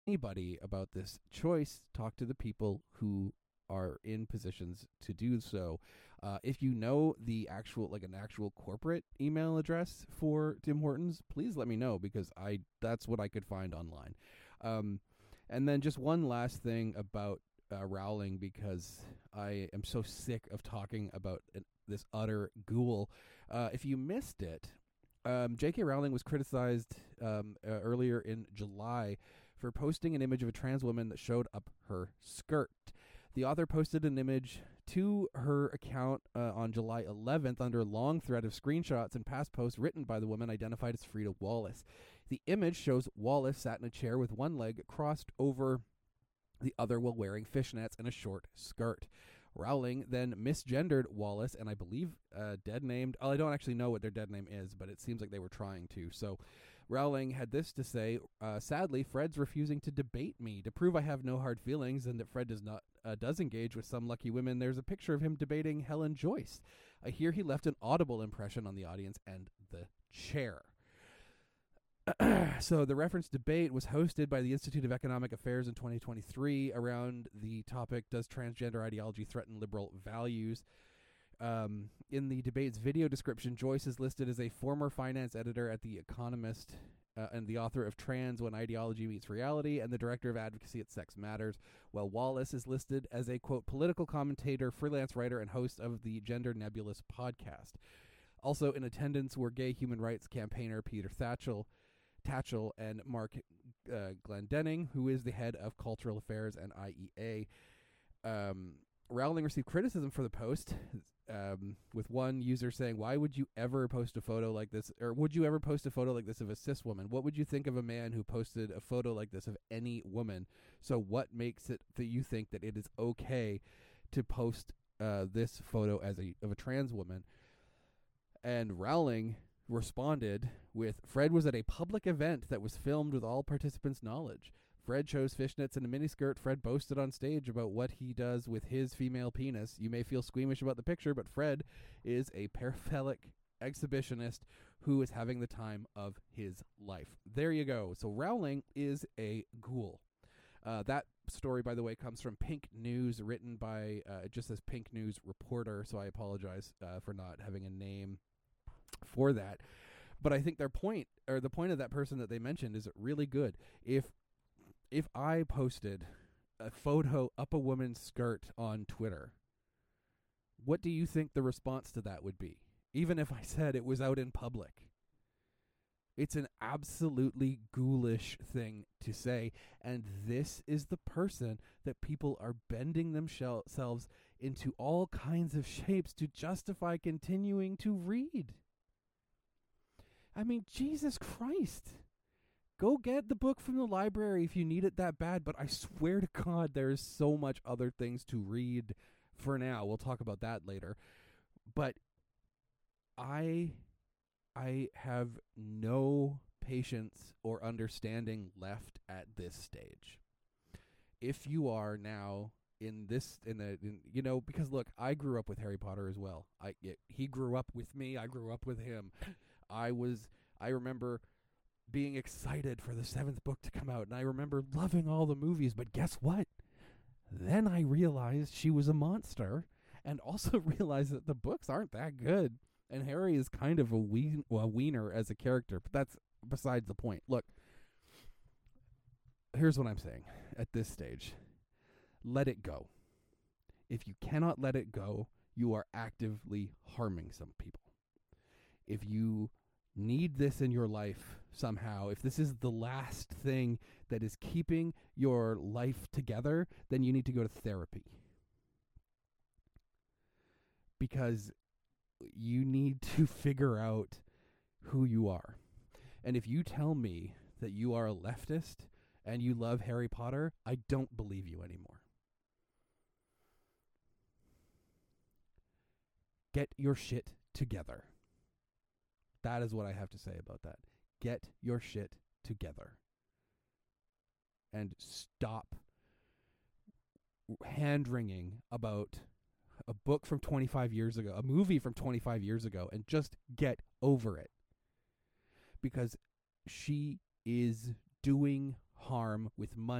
anybody about this choice, talk to the people who are in positions to do so. If you know the actual, an actual corporate email address for Tim Hortons, please let me know, because that's what I could find online. And then just one last thing about Rowling, because I am so sick of talking about this utter ghoul. If you missed it, J.K. Rowling was criticized earlier in July for posting an image of a trans woman that showed up her skirt. The author posted an image to her account on July 11th under a long thread of screenshots and past posts written by the woman identified as Frida Wallace. The image shows Wallace sat in a chair with one leg crossed over the other while wearing fishnets and a short skirt. Rowling then misgendered Wallace and I believe dead named. I don't actually know what their dead name is, but it seems like they were trying to. So Rowling had this to say: sadly, Fred's refusing to debate me. To prove I have no hard feelings and that Fred does engage with some lucky women, there's a picture of him debating Helen Joyce. I hear he left an audible impression on the audience and the chair. So the reference debate was hosted by the Institute of Economic Affairs in 2023 around the topic, does transgender ideology threaten liberal values? In the debate's video description, Joyce is listed as a former finance editor at The Economist and the author of Trans When Ideology Meets Reality and the director of advocacy at Sex Matters, while Wallace is listed as a, quote, political commentator, freelance writer, and host of the Gender Nebulous podcast. Also in attendance were gay human rights campaigner Peter Tatchell and Mark Glendenning, who is the head of cultural affairs and IEA. Rowling received criticism for the post, with one user saying, why would you ever post a photo like this? Or would you ever post a photo like this of a cis woman? What would you think of a man who posted a photo like this of any woman? So what makes it that you think that it is okay to post this photo of a trans woman? And Rowling responded with, Fred was at a public event that was filmed with all participants' knowledge. Fred chose fishnets and a miniskirt. Fred boasted on stage about what he does with his female penis. You may feel squeamish about the picture, but Fred is a paraphilic exhibitionist who is having the time of his life. There you go. So Rowling is a ghoul. That story, by the way, comes from Pink News, written by, it just says Pink News reporter, so I apologize for not having a name for that. But I think the point of that person that they mentioned is really good. If I posted a photo up a woman's skirt on Twitter, what do you think the response to that would be? Even if I said it was out in public. It's an absolutely ghoulish thing to say, and this is the person that people are bending themselves into all kinds of shapes to justify continuing to read. I mean, Jesus Christ. Go get the book from the library if you need it that bad, but I swear to God, there is so much other things to read for now. We'll talk about that later. But I have no patience or understanding left at this stage. If you are now because look, I grew up with Harry Potter as well. He grew up with me. I grew up with him. I remember being excited for the 7th book to come out, and I remember loving all the movies, but guess what? Then I realized she was a monster, and also realized that the books aren't that good, and Harry is kind of a wiener as a character, but that's besides the point. Look, here's what I'm saying at this stage. Let it go. If you cannot let it go, you are actively harming some people. If you need this in your life somehow, if this is the last thing that is keeping your life together, then you need to go to therapy. Because you need to figure out who you are. And if you tell me that you are a leftist and you love Harry Potter, I don't believe you anymore. Get your shit together. That is what I have to say about that. Get your shit together. And stop hand-wringing about a book from 25 years ago, a movie from 25 years ago, and just get over it. Because she is doing harm with money.